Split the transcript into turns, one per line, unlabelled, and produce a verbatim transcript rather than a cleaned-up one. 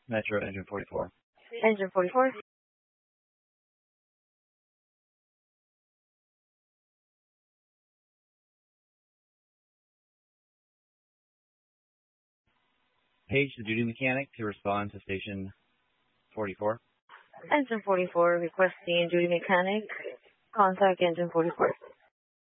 Metro Engine forty-four.
Engine forty-four.
Page the duty mechanic to respond to station forty-four.
Engine forty-four requesting duty mechanic. Contact engine forty-four.